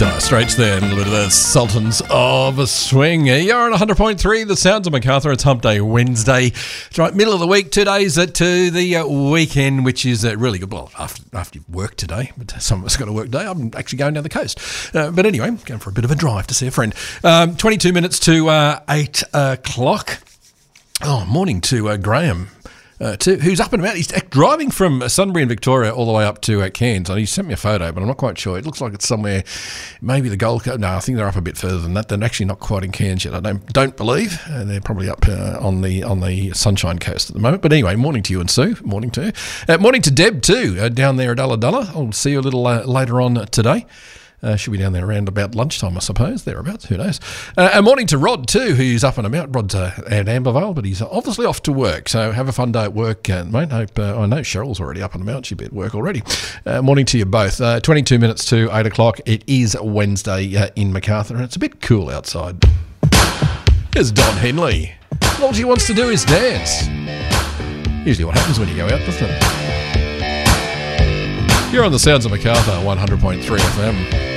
Dire Straits then with the Sultans of Swing. You're on 100.3, the sounds of Macarthur. It's Hump Day Wednesday. It's right, middle of the week, 2 days to the weekend, which is really good. Well, after you've worked today, but some of us got a work day. I'm actually going down the coast. But anyway, going for a bit of a drive to see a friend. 22 minutes to 8 o'clock. Oh, morning to Graham. Who's up and about. He's driving from Sunbury in Victoria all the way up to Cairns. He sent me a photo, but I'm not quite sure. It looks like it's somewhere, maybe the Gold Coast. No, I think they're up a bit further than that. They're actually not quite in Cairns yet. I don't believe. They're probably up on the Sunshine Coast at the moment. But anyway, morning to you and Sue. Morning to you. Morning to Deb too, down there at Ulladulla. I'll see you a little later on today. Should be down there around about lunchtime, I suppose, thereabouts, who knows. And morning to Rod too, who's up and about. Rod's at Ambervale, but he's obviously off to work, so have a fun day at work, mate. Hope, I know Cheryl's already up and about, she'll be at work already. Morning to you both. 22 minutes to 8 o'clock. It is Wednesday in Macarthur, and it's a bit cool outside. There's Don Henley. All she wants to do is dance. Usually what happens when you go out, doesn't it? You're on the sounds of Macarthur, 100.3 FM.